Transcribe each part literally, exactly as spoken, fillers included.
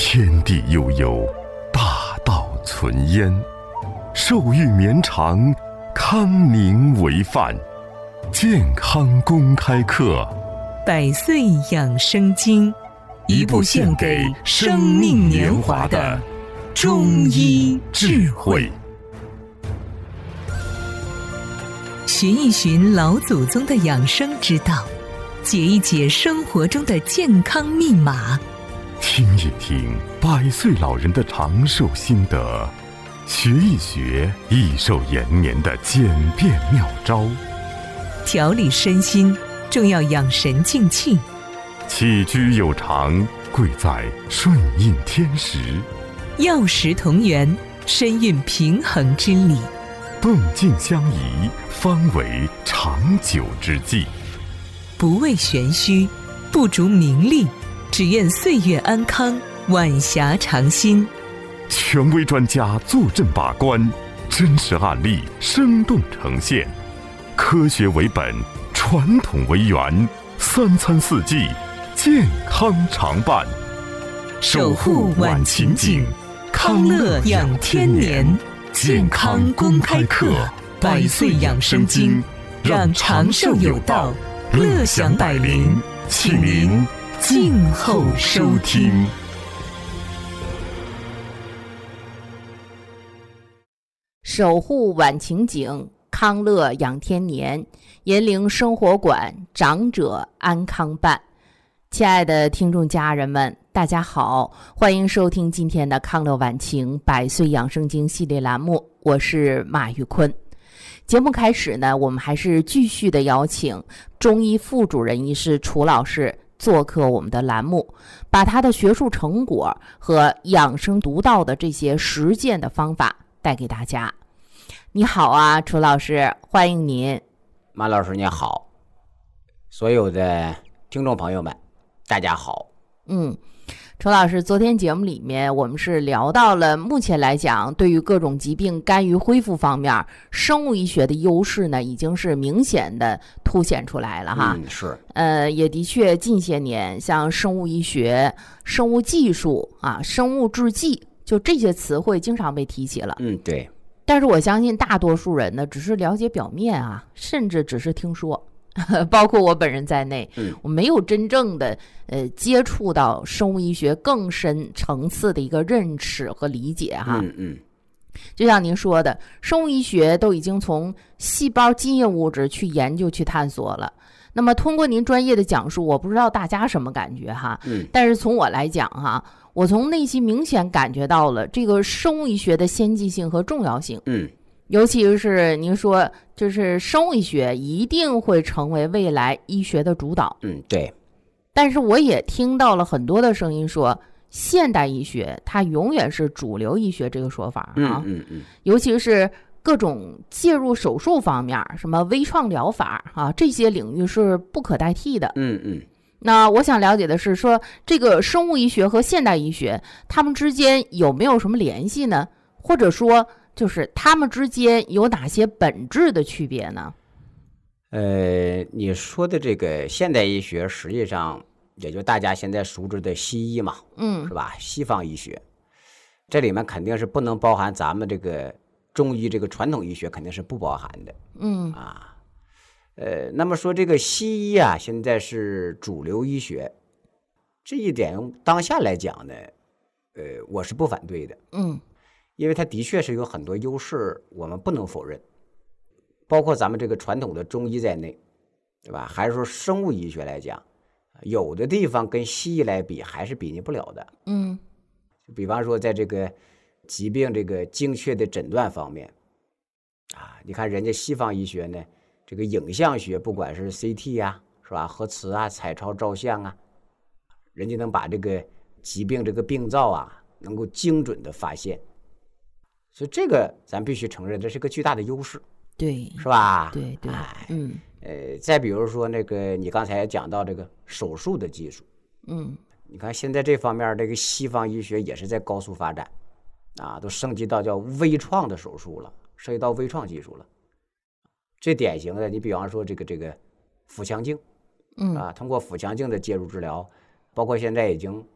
天地悠悠，大道存焉。寿育绵长，康宁为范。健康公开课， 百岁养生经，一部献给生命年华的中医智慧。寻一寻老祖宗的养生之道，解一解生活中的健康密码， 听一听百岁老人的长寿心得，学一学益寿延年的简便妙招。 调理身心，重要养神静气。 起居有常，贵在顺应天时。 药食同源，深蕴平衡之理。 动静相宜，方为长久之计。 不为玄虚，不逐名利，只愿岁月安康，晚霞长新。 权威专家坐镇把关，真实案例生动呈现。科学为本，传统为源，三餐四季，健康常伴。 守护晚晴景，康乐养天年。健康公开课，百岁养生经，让长寿有道，乐享百龄，请您静候收听。 守护晚晴景，康乐养天年，银铃生活馆，长者安康办。亲爱的听众家人们，大家好，欢迎收听今天的康乐晚晴百岁养生经系列栏目，我是马玉坤。节目开始呢，我们还是继续的邀请中医副主任医师楚老师做客我们的栏目，把他的学术成果和养生独到的这些实践的方法带给大家。你好啊，楚老师，欢迎您。 马老师你好，所有的听众朋友们大家好。 嗯，楚老师，昨天节目里面我们是聊到了目前来讲对于各种疾病干预恢复方面，生物医学的优势呢已经是明显的凸显出来了哈。 嗯，是。 呃，也的确近些年像生物医学、生物技术啊、生物制剂，就这些词汇经常被提起了。 嗯，对。 但是我相信大多数人呢只是了解表面啊，甚至只是听说。包括我本人在内， 嗯， 我没有真正的呃接触到生物医学更深层次的一个认识和理解哈。 嗯嗯， 就像您说的，生物医学都已经从细胞基因物质去研究去探索了。那么通过您专业的讲述，我不知道大家什么感觉哈， 嗯， 但是从我来讲哈，我从内心明显感觉到了这个生物医学的先进性和重要性。 嗯。 尤其是您说，就是生物医学一定会成为未来医学的主导。 嗯，对。 但是我也听到了很多的声音说，现代医学它永远是主流医学这个说法啊。 嗯嗯嗯。 尤其是各种介入手术方面，什么微创疗法啊，这些领域是不可代替的。 嗯嗯。 那我想了解的是说，这个生物医学和现代医学，它们之间有没有什么联系呢？或者说，就是他们之间有哪些本质的区别呢？ 呃，你说的这个现代医学，实际上也就大家现在熟知的西医嘛， 嗯， 是吧？西方医学，这里面肯定是不能包含咱们这个中医这个传统医学，肯定是不包含的。 嗯啊，呃，那么说这个西医啊，现在是主流医学，这一点当下来讲呢，呃，我是不反对的。 嗯。 因为它的确是有很多优势，我们不能否认，包括咱们这个传统的中医在内，对吧？还是说生物医学来讲，有的地方跟西医来比还是比拟不了的。 嗯， 比方说在这个疾病这个精确的诊断方面，啊，你看人家西方医学呢，这个影像学，不管是 C T 啊，是吧？核磁啊、彩超照相啊，人家能把这个疾病这个病灶啊，能够精准的发现。所以这个咱必须承认，这是个巨大的优势， 对， 是吧？ 对对， 哎， 嗯， 呃，再比如说那个你刚才讲到这个手术的技术， 嗯， 你看现在这方面这个西方医学也是在高速发展，啊，都升级到叫微创的手术了，涉及到微创技术了。最典型的，你比方说这个这个腹腔镜， 嗯啊，通过腹腔镜的介入治疗，包括现在已经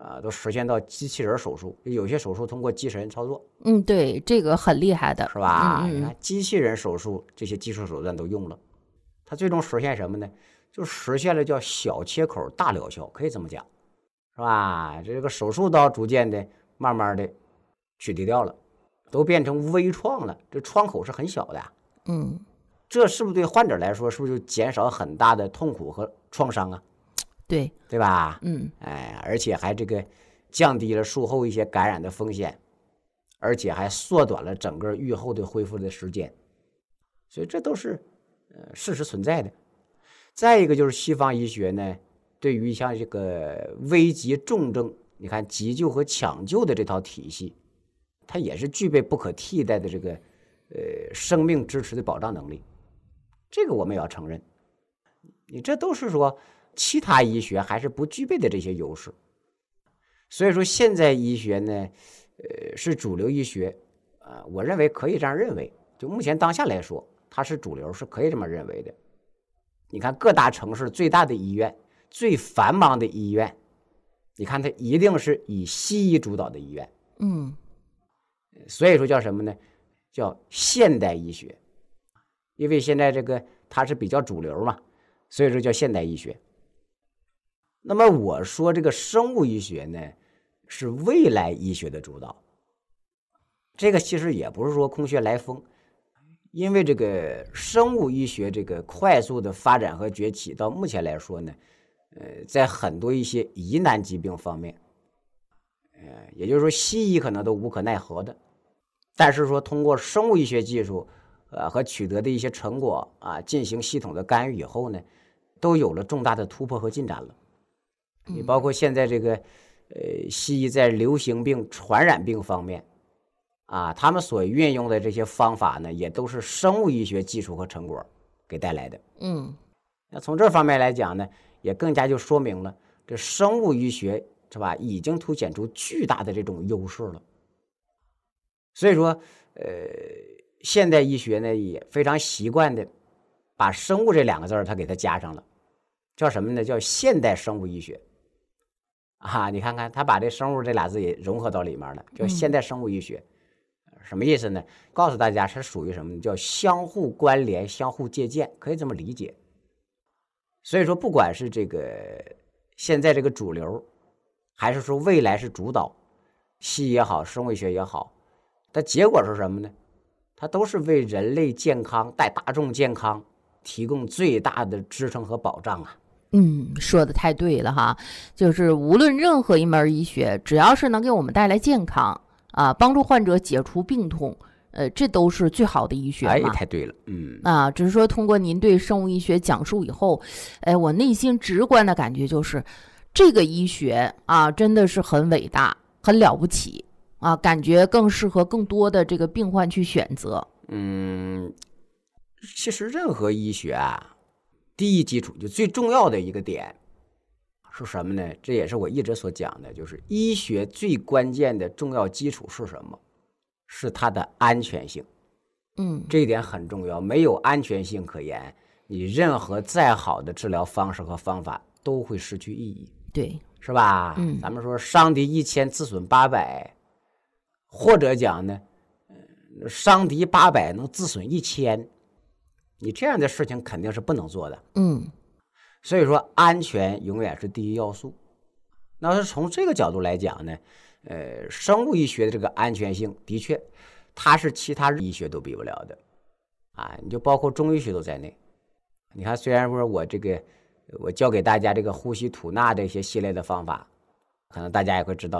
啊，都实现到机器人手术，有些手术通过机器人操作。 嗯，对，这个很厉害的， 是吧？ 嗯嗯你看机器人手术这些技术手段都用了，它最终实现什么呢？就实现了叫小切口大疗效，可以这么讲，是吧？这个手术刀逐渐的、慢慢的取缔掉了，都变成微创了，这创口是很小的。 嗯， 这是不是对患者来说，是不是就减少很大的痛苦和创伤啊？ 对， 对吧？ 嗯， 哎，而且还这个降低了术后一些感染的风险，而且还缩短了整个愈后的恢复的时间，所以这都是呃事实存在的。再一个就是西方医学呢，对于像这个危急重症，你看急救和抢救的这套体系，它也是具备不可替代的这个呃生命支持的保障能力，这个我们也要承认。你这都是说其他医学还是不具备的这些优势。所以说现在医学呢，呃是主流医学，啊，我认为可以这样认为。就目前当下来说，它是主流，是可以这么认为的。你看各大城市最大的医院、最繁忙的医院，你看它一定是以西医主导的医院。 嗯， 所以说叫什么呢？叫现代医学，因为现在这个它是比较主流嘛，所以说叫现代医学。那么我说这个生物医学呢，是未来医学的主导。这个其实也不是说空穴来风，因为这个生物医学这个快速的发展和崛起，到目前来说呢，呃，在很多一些疑难疾病方面，呃，也就是说西医可能都无可奈何的，但是说通过生物医学技术，呃和取得的一些成果啊，进行系统的干预以后呢，都有了重大的突破和进展了。你包括现在这个，呃，西医在流行病、传染病方面，啊，他们所运用的这些方法呢，也都是生物医学技术和成果给带来的。 嗯， 那从这方面来讲呢，也更加就说明了这生物医学是吧，已经凸显出巨大的这种优势了。所以说，呃，现代医学呢也非常习惯的把生物这两个字儿它给它加上了，叫什么呢？叫现代生物医学。啊，你看看他把这生物这俩字也融合到里面了，叫现代生物医学。嗯、什么意思呢？告诉大家是属于什么呢？叫相互关联、相互借鉴，可以这么理解。所以说，不管是这个现在这个主流，还是说未来是主导，西医也好，生物医学也好，它结果是什么呢？它都是为人类健康、带大众健康提供最大的支撑和保障啊。 嗯，说的太对了哈，就是无论任何一门医学，只要是能给我们带来健康啊，帮助患者解除病痛，呃，这都是最好的医学嘛。 哎，太对了，嗯啊，只是说通过您对生物医学讲述以后，哎，我内心直观的感觉就是，这个医学啊，真的是很伟大，很了不起啊，感觉更适合更多的这个病患去选择。 嗯，其实任何医学啊。第一基础就最重要的一个点是什么呢？这也是我一直所讲的，就是医学最关键的重要基础是什么？是它的安全性。 嗯， 这一点很重要，没有安全性可言，你任何再好的治疗方式和方法都会失去意义。 对， 是吧？ 嗯， 咱们说伤敌一千，自损八百，或者讲呢，伤敌八百能自损一千。你这样的事情肯定是不能做的， 嗯， 所以说安全永远是第一要素。那是从这个角度来讲呢，呃，生物医学的这个安全性的确，它是其他医学都比不了的，啊，你就包括中医学都在内。你看，虽然说我这个我教给大家这个呼吸吐纳这些系列的方法，可能大家也会知道。